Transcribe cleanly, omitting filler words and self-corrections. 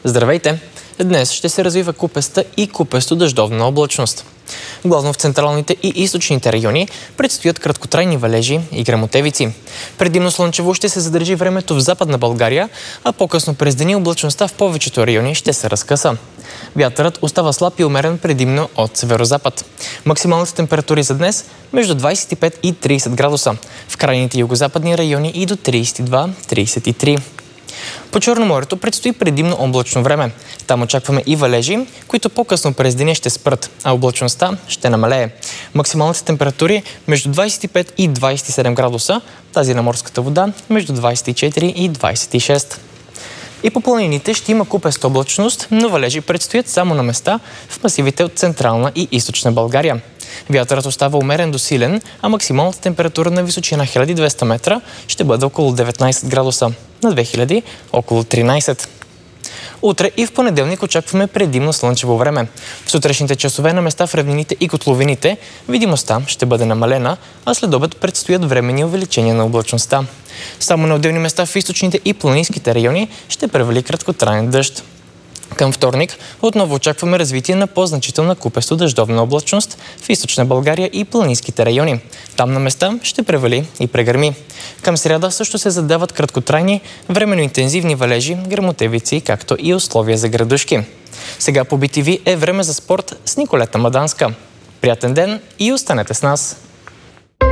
Здравейте! Днес ще се развива купеста и купесто-дъждовна облачност. Главно в централните и източните райони предстоят краткотрайни валежи и гръмотевици. Предимно слънчево ще се задържи времето в Западна България, а по-късно през деня облачността в повечето райони ще се разкъса. Вятърът остава слаб и умерен предимно от северозапад. Максималните температури за днес между 25 и 30 градуса. В крайните югозападни райони и до 32-33. По Черноморието предстои предимно облачно време. Там очакваме и валежи, които по-късно през деня ще спрат, а облачността ще намалее. Максималните температури между 25 и 27 градуса, тази на морската вода между 24 и 26. И по планините ще има купеста облачност, но валежи предстоят само на места в масивите от Централна и Източна България. Вятърът остава умерен до силен, а максималната температура на височина 1200 метра ще бъде около 19 градуса, на 2000 около 13. Утре и в понеделник очакваме предимно слънчево време. В сутрешните часове на места в равнините и котловините видимостта ще бъде намалена, а след обед предстоят временни увеличения на облачността. Само на отделни места в източните и планинските райони ще превали краткотраен дъжд. Към вторник отново очакваме развитие на по-значителна купесто-дъждовна облачност в източна България и планинските райони. Там на места ще превали и прегърми. Към сряда също се задават краткотрайни, временно интензивни валежи, гръмотевици, както и условия за градушки. Сега по BTV е време за спорт с Николета Маданска. Приятен ден и останете с нас!